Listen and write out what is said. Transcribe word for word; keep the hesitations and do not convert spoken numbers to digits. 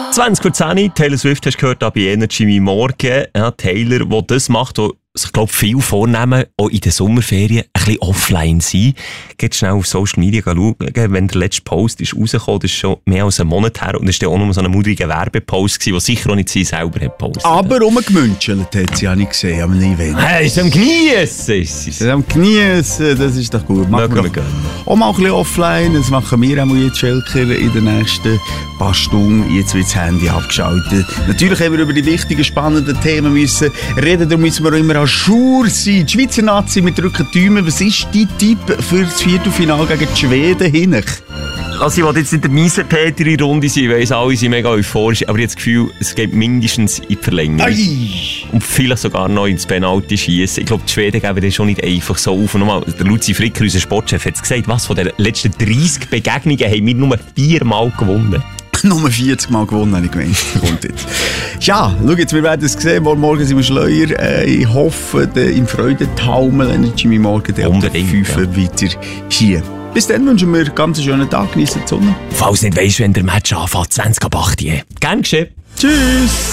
zwanzig vor zehn, Taylor Swift hast du gehört, da bei Energy My Morgen. Ja, Taylor, der das macht, der sich, glaube ich, viel vornehmen, auch in den Sommerferien ein bisschen offline sein. Geht schnell auf Social Media schauen, wenn der letzte Post ist rausgekommen, das ist schon mehr als einen Monat her, und das war auch nur so ein mutiger Werbepost, der sicher auch nicht sie selber hat gepostet. Aber rumgemünchelt hat sie ja nicht gesehen am Event. Hey, ist am Geniessen, ist sie. Ist am Geniessen, das ist doch gut. Machen wir doch auch mal ein bisschen offline, das machen wir auch jetzt, Schelker, in den nächsten paar Stunden. Jetzt wird das Handy abgeschaltet. Natürlich haben wir über die wichtigen, spannenden Themen müssen reden, darum müssen wir auch immer Schur sein. Die Schweizer Nazi mit drücken Däumen. Was ist dein Tipp für das Viertelfinale gegen die Schweden hin? Also ich will jetzt nicht der Miesenpeter in die Runde sein, ich weiss, alle sind mega euphorisch, aber ich habe das Gefühl, es geht mindestens in die Verlängerung. Ei. Und vielleicht sogar noch ins Penalty schießen. Ich glaube, die Schweden geben das schon nicht einfach so auf. Und nochmal, der Luzi Fricker, unser Sportchef, hat gesagt, was, von den letzten dreissig Begegnungen haben wir nur viermal gewonnen. Nummer vierzig Mal gewonnen, habe ich gemeint. Kommt jetzt. Ja, schau jetzt, wir werden es sehen. Morgen sind wir Schleuer. Äh, ich hoffe, im Freudentaumel Energy My Morgen der fünf ja. weiter hier. Bis dann wünschen wir einen ganz schönen Tag. Geniessen die Sonne. Falls nicht weisst, wenn der Match anfängt, zwanzig ab acht. Gern geschehen. Tschüss.